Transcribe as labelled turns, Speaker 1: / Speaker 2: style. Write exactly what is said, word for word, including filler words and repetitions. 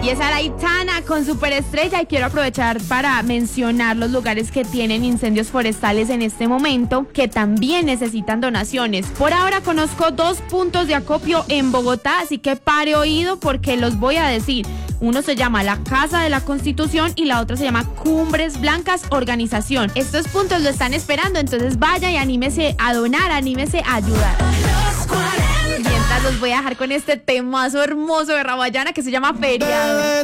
Speaker 1: Y es Araitana con Superestrella y quiero aprovechar para mencionar los lugares que tienen incendios forestales en este momento que también necesitan donaciones. Por ahora conozco dos puntos de acopio en Bogotá, así que pare oído porque los voy a decir. Uno se llama la Casa de la Constitución y la otra se llama Cumbres Blancas Organización. Estos puntos lo están esperando, entonces vaya y anímese a donar, anímese a ayudar. Mientras los voy a dejar con este temazo hermoso de Rawayana que se llama Feriado.